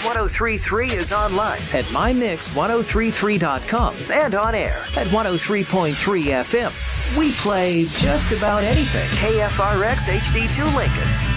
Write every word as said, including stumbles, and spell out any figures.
ten thirty-three is online at my mix ten thirty-three dot com and on air at one oh three point three F M. We play just about anything. K F R X H D two Lincoln.